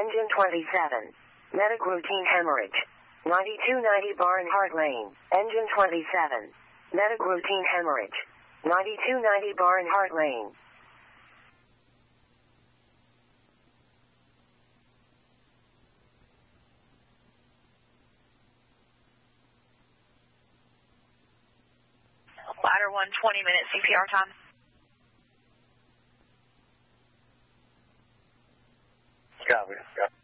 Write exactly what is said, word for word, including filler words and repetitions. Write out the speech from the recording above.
Engine twenty-seven. Medic routine hemorrhage. ninety-two ninety Barnhart Lane. Engine twenty-seven. Medic routine hemorrhage. ninety-two ninety Barnhart Lane. Ladder one, twenty minutes C P R time. Copy. Copy.